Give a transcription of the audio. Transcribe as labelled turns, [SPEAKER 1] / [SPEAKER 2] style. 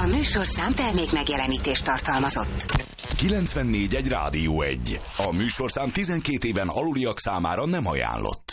[SPEAKER 1] A műsorszám termék megjelenítést tartalmazott.
[SPEAKER 2] 94.1 Rádió 1. A műsorszám 12 éven aluliak számára nem ajánlott.